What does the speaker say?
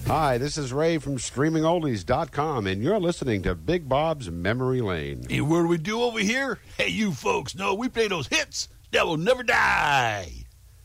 Hi, this is Ray from StreamingOldies.com, and you're listening to Big Bob's Memory Lane. Hey, what do we do over here? Hey, you folks know we play those hits that will never die.